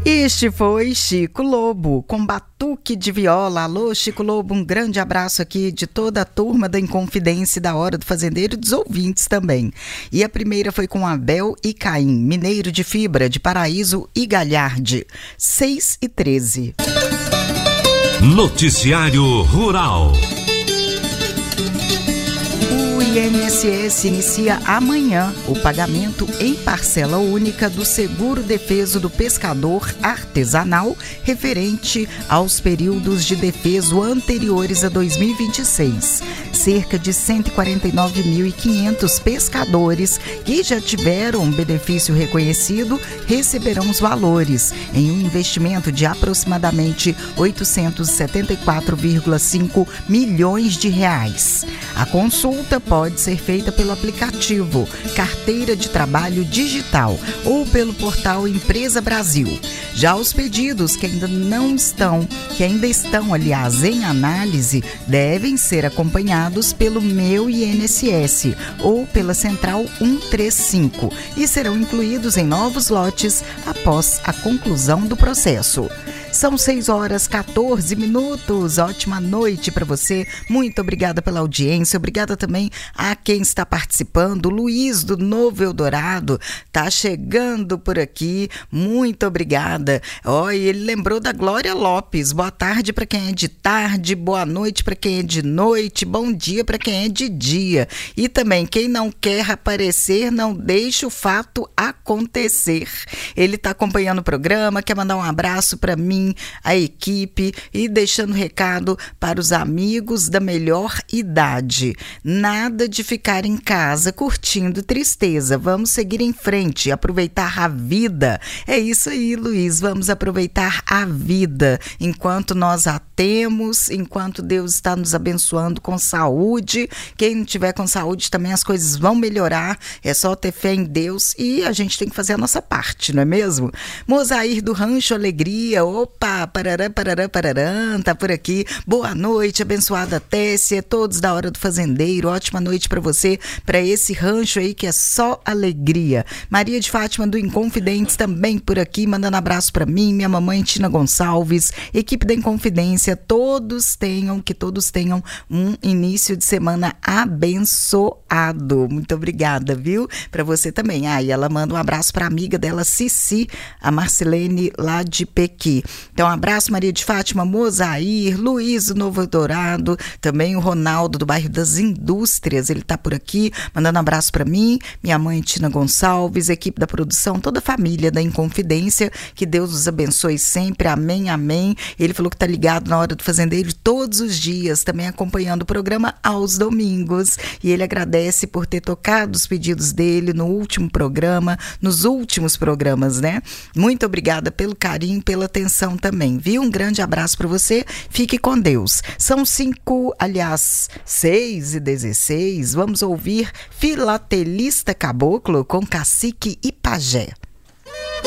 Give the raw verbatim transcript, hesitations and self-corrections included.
Este foi Chico Lobo, com batuque de viola. Alô, Chico Lobo, um grande abraço aqui de toda a turma da Inconfidência, da Hora do Fazendeiro e dos ouvintes também. E a primeira foi com Abel e Caim, Mineiro de Fibra, de Paraíso e Galharde, seis e treze. Noticiário Rural. O I N S S inicia amanhã o pagamento em parcela única do seguro defeso do pescador artesanal referente aos períodos de defeso anteriores a dois mil e vinte e seis. Cerca de cento e quarenta e nove mil e quinhentos pescadores que já tiveram um benefício reconhecido receberão os valores em um investimento de aproximadamente oitocentos e setenta e quatro vírgula cinco milhões de reais. A consulta pode ser feita pelo aplicativo Carteira de Trabalho Digital ou pelo portal Empresa Brasil. Já os pedidos que ainda não estão, que ainda estão, aliás, em análise, devem ser acompanhados pelo Meu I N S S ou pela Central cento e trinta e cinco e serão incluídos em novos lotes após a conclusão do processo. São seis horas e quatorze minutos. Ótima noite para você. Muito obrigada pela audiência. Obrigada também a quem está participando. O Luiz do Novo Eldorado está chegando por aqui. Muito obrigada. Ó, e ele lembrou da Glória Lopes. Boa tarde para quem é de tarde, boa noite para quem é de noite, bom dia para quem é de dia. E também quem não quer aparecer, não deixa o fato acontecer. Ele está acompanhando o programa, quer mandar um abraço para mim, a equipe, e deixando recado para os amigos da melhor idade. Nada de ficar em casa curtindo tristeza. Vamos seguir em frente, aproveitar a vida. É isso aí, Luiz. Vamos aproveitar a vida enquanto nós a temos, enquanto Deus está nos abençoando com saúde. Quem não tiver com saúde também as coisas vão melhorar. É só ter fé em Deus e a gente tem que fazer a nossa parte, não é mesmo? Mosair do Rancho Alegria. Opa, parará, parará, parará, tá por aqui. Boa noite, abençoada Tessia, todos da Hora do Fazendeiro. Ótima noite para você, para esse rancho aí que é só alegria. Maria de Fátima do Inconfidentes também por aqui, mandando abraço para mim, minha mamãe Tina Gonçalves, equipe da Inconfidência. Todos tenham, que todos tenham um início de semana abençoado. Muito obrigada, viu? Para você também. Ah, e ela manda um abraço para amiga dela, Cici, a Marcelene lá de Pequi. Então, um abraço, Maria de Fátima, Mosair, Luiz do Novo Eldorado, também o Ronaldo do bairro das Indústrias, ele tá por aqui, mandando um abraço para mim, minha mãe Tina Gonçalves, equipe da produção, toda a família da Inconfidência, que Deus os abençoe sempre, amém, amém. Ele falou que tá ligado na Hora do Fazendeiro todos os dias, também acompanhando o programa aos domingos, e ele agradece por ter tocado os pedidos dele no último programa, nos últimos programas, né? Muito obrigada pelo carinho, pela atenção também, viu? Um grande abraço para você, fique com Deus. São cinco, aliás, seis e dezesseis, vamos ouvir Filatelista Caboclo com Cacique e Pajé.